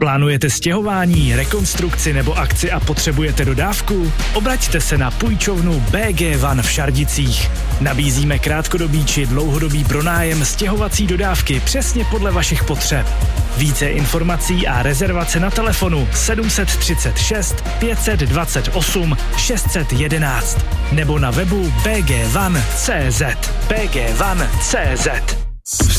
Plánujete stěhování, rekonstrukci nebo akci a potřebujete dodávku? Obraťte se na půjčovnu BG Van v Šardicích. Nabízíme krátkodobý či dlouhodobý pronájem stěhovací dodávky přesně podle vašich potřeb. Více informací a rezervace na telefonu 736 528 611 nebo na webu bgvan.cz. bgvan.cz